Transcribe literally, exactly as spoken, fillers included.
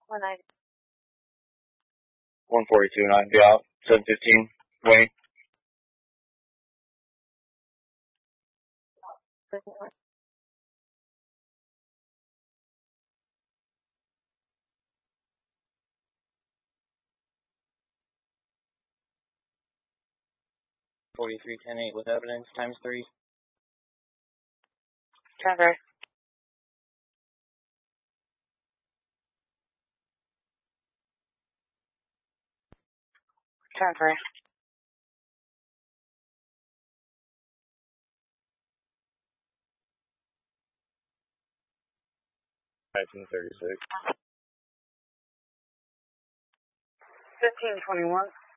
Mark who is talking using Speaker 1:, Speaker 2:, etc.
Speaker 1: one ninety.
Speaker 2: one forty-two, and I'd be out. seven fifteen, Wayne. forty-three, ten eight with evidence, times three.
Speaker 1: Trevor. Trevor.
Speaker 2: nineteen thirty-six.
Speaker 1: fifteen twenty-one.